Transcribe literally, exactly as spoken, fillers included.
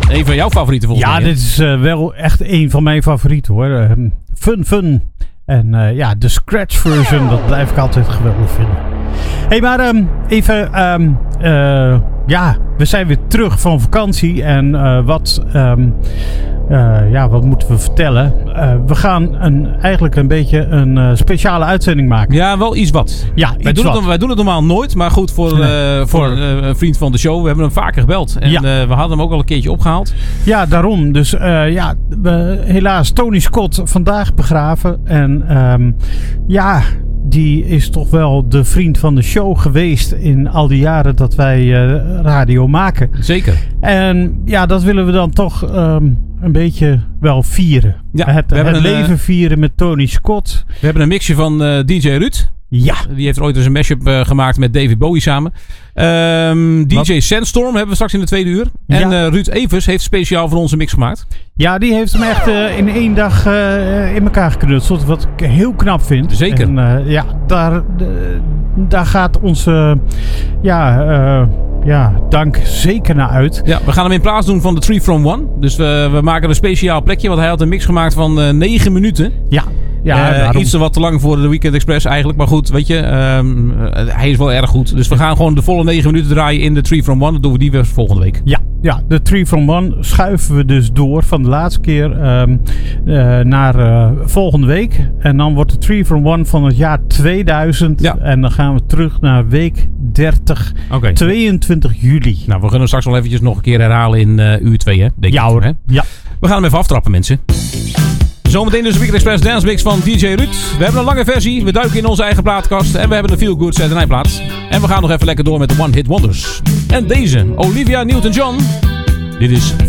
Een van jouw favorieten volgens ja, mij. Ja, dit is uh, wel echt een van mijn favorieten hoor. Uh, fun Fun. En uh, ja, de scratch version, dat blijf ik altijd geweldig vinden. Hé, hey, maar um, even... Um, uh, ja, we zijn weer terug van vakantie. En uh, wat... Um, Uh, ja, wat moeten we vertellen? Uh, we gaan een, eigenlijk een beetje een uh, speciale uitzending maken. Ja, wel iets wat. Ja, wij, iets doen wat. Het, wij doen het normaal nooit, maar goed, voor, nee, uh, voor uh, een vriend van de show. We hebben hem vaker gebeld. En ja. uh, we hadden hem ook al een keertje opgehaald. Ja, daarom. Dus uh, ja, we, helaas Tony Scott vandaag begraven. En um, ja... die is toch wel de vriend van de show geweest in al die jaren dat wij uh, radio maken. Zeker. En ja, dat willen we dan toch um, een beetje wel vieren. Ja, het we hebben het een, leven vieren met Tony Scott. We hebben een mixje van uh, D J Ruud. Ja. Die heeft er ooit eens een mashup uh, gemaakt met David Bowie samen. Um, D J Wat? Sandstorm hebben we straks in de tweede uur. En ja. uh, Ruud Evers heeft speciaal voor ons een mix gemaakt. Ja, die heeft hem echt uh, in één dag uh, in elkaar geknutseld. Wat ik heel knap vind. Zeker. En uh, ja, daar, uh, daar gaat onze ja, uh, ja, dank zeker naar uit. Ja, we gaan hem in plaats doen van de Three from One. Dus we, we maken een speciaal plekje. Want hij had een mix gemaakt van uh, negen minuten. Ja. Ja, uh, iets te wat te lang voor de Weekend Express eigenlijk. Maar goed, weet je, um, uh, hij is wel erg goed. Dus we gaan gewoon de volle negen minuten draaien in de three from one. Dat doen we die weer volgende week. Ja, ja, de three from one schuiven we dus door van de laatste keer um, uh, naar uh, volgende week. En dan wordt de three from one van het jaar tweeduizend. Ja. En dan gaan we terug naar week dertig, okay. tweeëntwintig juli. Nou, we gaan hem straks wel eventjes nog een keer herhalen in uh, uur twee, hè? Denk ja ik, hoor, hè? Ja. We gaan hem even aftrappen, mensen. Zometeen dus de Weekend Express Dance Mix van D J Ruud. We hebben een lange versie. We duiken in onze eigen plaatkast. En we hebben een Feel Good Saturday plaat. En we gaan nog even lekker door met de One Hit Wonders. En deze, Olivia Newton-John. Dit is